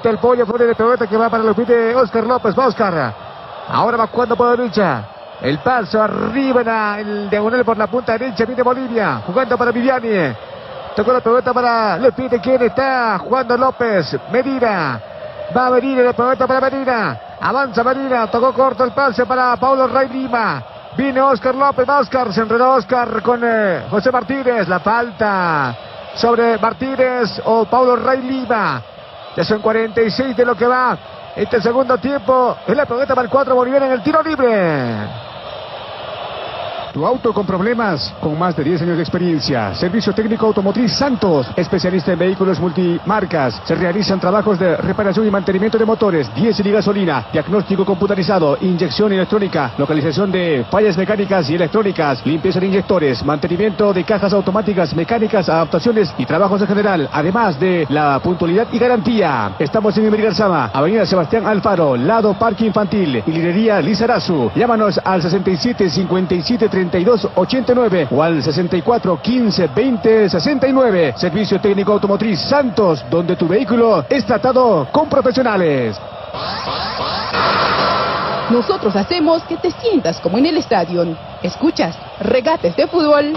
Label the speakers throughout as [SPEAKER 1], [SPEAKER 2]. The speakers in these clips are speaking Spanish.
[SPEAKER 1] nuevamente el Pollo Flores de pelota que va para el pide Oscar López. Va Oscar. Ahora va jugando por derecha. El paso arriba en el diagonal por la punta derecha. Viene Bolivia. Jugando para Viviani. Tocó la pelota para le pide quién está. Jugando López. Medina. Va Medina. La pelota para Medina. Avanza Medina. Tocó corto el pase para Paulo Rey Lima. Viene Oscar López. Oscar. Se enredó Oscar con José Martínez. La falta sobre Martínez o Paulo Rey Lima. Ya son 46 de lo que va este segundo tiempo. Es la pelota para el 4 boliviano en el tiro libre.
[SPEAKER 2] Tu auto con problemas, con más de 10 años de experiencia. Servicio técnico automotriz Santos, especialista en vehículos multimarcas. Se realizan trabajos de reparación y mantenimiento de motores, diésel y gasolina, diagnóstico computarizado, inyección electrónica, localización de fallas mecánicas y electrónicas, limpieza de inyectores, mantenimiento de cajas automáticas, mecánicas, adaptaciones y trabajos en general, además de la puntualidad y garantía. Estamos en Iberigarzama, Avenida Sebastián Alfaro, lado Parque Infantil y Librería Lizarazu. Llámanos al 67 57 32 89 o al 64 15 20 69. Servicio técnico automotriz Santos, donde tu vehículo es tratado con profesionales.
[SPEAKER 3] Nosotros hacemos que te sientas como en el estadio. Escuchas Regates de Fútbol.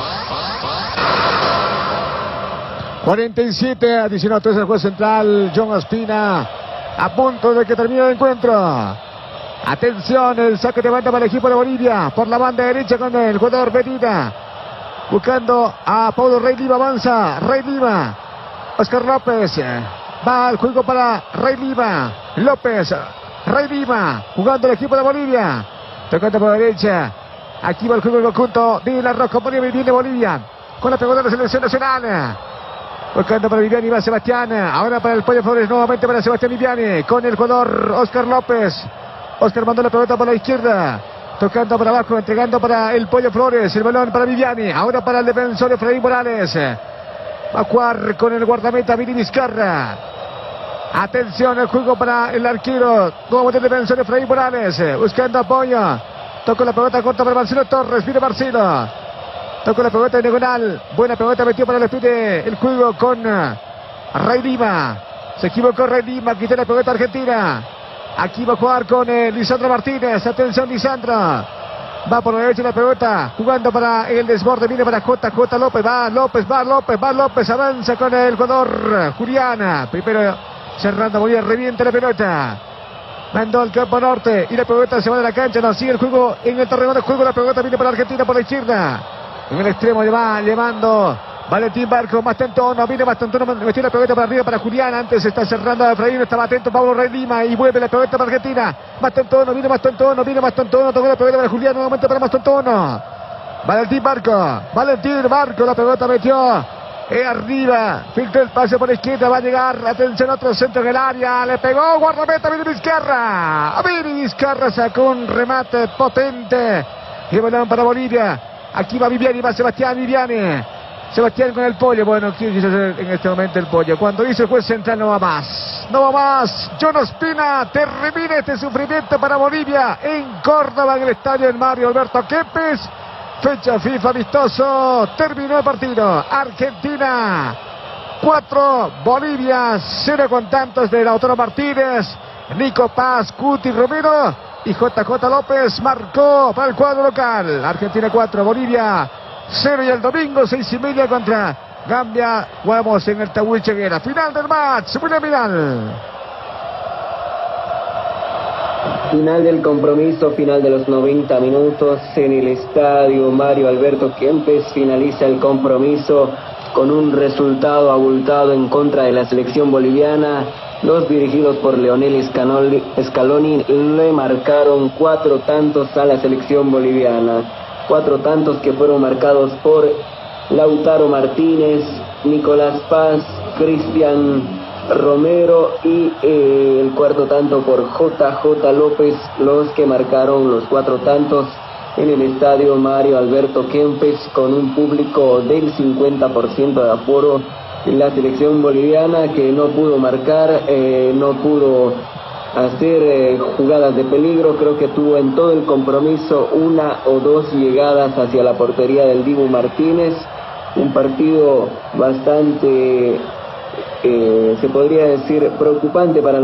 [SPEAKER 1] 47 adicional 3 el juez central John Ospina. A punto de que termine el encuentro. Atención, el saque de banda para el equipo de Bolivia. Por la banda derecha con el jugador Medina. Buscando a Paulo Rey Lima. Avanza Rey Lima. Oscar López. Va al juego para Rey Lima. López. Rey Lima. Jugando el equipo de Bolivia. Tocando por la derecha. Aquí va el juego del conjunto de la Roja. Viene Bolivia. Con la pelota de la selección nacional. Buscando para Viviani. Va Sebastián. Ahora para el Pollo Flores. Nuevamente para Sebastián Viviani. Con el jugador Oscar López. Oscar mandó la pelota por la izquierda. Tocando para abajo, entregando para el Pollo Flores. El balón para Viviani. Ahora para el defensor Efraín Morales. Va a jugar con el guardameta Vini Vizcarra. Atención, el juego para el arquero. Nuevamente el defensor Efraín Morales. Buscando apoyo. Tocó la pelota corta para Marcelo Torres. Viene Marcelo. Tocó la pelota en diagonal. Buena pelota metió para el juego con Rey Lima. Se equivocó Rey Lima. Quitó la pelota Argentina. Aquí va a jugar con Lisandro Martínez. Atención, Lisandro. Va por la derecha la pelota. Jugando para el desborde. Viene para JJ López. Va López. Avanza con el jugador Juliana. Primero cerrando muy bien. Revienta la pelota. Mandó al campo norte. Y la pelota se va de la cancha. No sigue el juego en el terreno de juego. La pelota viene para Argentina por la izquierda. En el extremo le va llevando Valentín Barco, Mastantuono, viene Mastantuono, metió la pelota para arriba para Julián, antes está cerrando a Efraín, estaba atento Paulo Rey Lima y vuelve la pelota para Argentina. Mastantuono, viene Mastantuono, tocó la pelota para Julián, nuevamente para Mastantuono. Valentín Barco, la pelota metió arriba, filtró el pase por la izquierda, va a llegar, atención, otro centro en el área, le pegó, guardameta, Vini Vizcarra sacó un remate potente, y balón para Bolivia. Aquí va Viviani, va Sebastián con el Pollo. Bueno, ¿qué quiso hacer en este momento el Pollo? Cuando dice el juez central no va más. John Ospina, termina este sufrimiento para Bolivia en Córdoba, en el estadio del Mario Alberto Kempes. Fecha FIFA amistoso. Terminó el partido. Argentina 4, Bolivia 0 con tantos de Lautaro Martínez, Nico Paz, Cuti Romero y JJ López marcó para el cuadro local. Argentina 4, Bolivia 0 y el domingo 6:30 contra Gambia. Jugamos en el Tahuil Cheguera. Final del match.
[SPEAKER 4] Final del compromiso, final de los 90 minutos en el estadio Mario Alberto Kempes. Finaliza el compromiso con un resultado abultado en contra de la selección boliviana. Los dirigidos por Leonel Scaloni le marcaron 4 tantos a la selección boliviana. 4 tantos que fueron marcados por Lautaro Martínez, Nicolás Paz, Cristian Romero y el cuarto tanto por JJ López, los que marcaron los 4 tantos en el estadio Mario Alberto Kempes con un público del 50% de aforo. La selección boliviana que no pudo marcar, no pudo hacer jugadas de peligro. Creo que tuvo en todo el compromiso 1 o 2 llegadas hacia la portería del Dibu Martínez. Un partido bastante, se podría decir, preocupante para